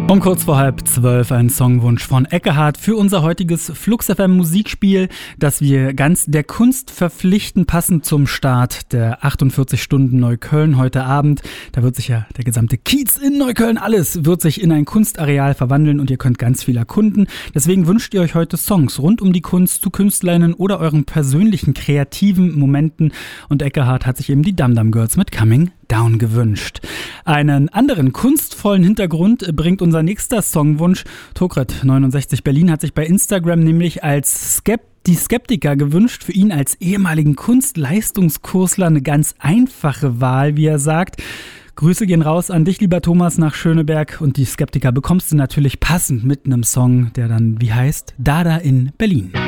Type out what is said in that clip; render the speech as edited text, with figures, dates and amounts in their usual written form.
Um kurz vor 11:30 ein Songwunsch von Eckehard für unser heutiges Flux FM Musikspiel, das wir ganz der Kunst verpflichten, passend zum Start der 48 Stunden Neukölln heute Abend. Da wird sich ja der gesamte Kiez in Neukölln, alles wird sich in ein Kunstareal verwandeln und ihr könnt ganz viel erkunden. Deswegen wünscht ihr euch heute Songs rund um die Kunst zu KünstlerInnen oder euren persönlichen kreativen Momenten. Und Eckehard hat sich eben die Dum Dum Girls mit Coming Down gewünscht. Einen anderen kunstvollen Hintergrund bringt unser nächster Songwunsch. Tokret69 Berlin hat sich bei Instagram nämlich als die Skeptiker gewünscht. Für ihn als ehemaligen Kunstleistungskursler eine ganz einfache Wahl, wie er sagt. Grüße gehen raus an dich, lieber Thomas, nach Schöneberg. Und die Skeptiker bekommst du natürlich passend mit einem Song, der dann wie heißt Dada in Berlin.